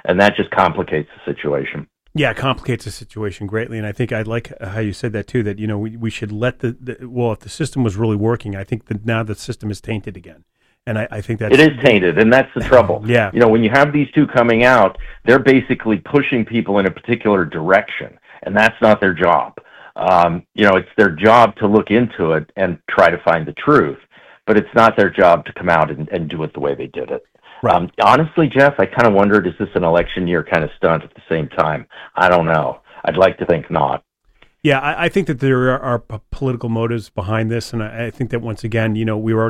and that just complicates the situation. Yeah, it complicates the situation greatly, and I think I like how you said that too. That we should let if the system was really working, I think that now the system is tainted again, and I think that it is tainted, and that's the trouble. Yeah, when you have these two coming out, they're basically pushing people in a particular direction, and that's not their job. It's their job to look into it and try to find the truth, but it's not their job to come out and do it the way they did it. Right. Honestly, Jeff, I kind of wondered, is this an election year kind of stunt at the same time? I don't know. I'd like to think not. Yeah, I think that there are political motives behind this, and I think that once again, we were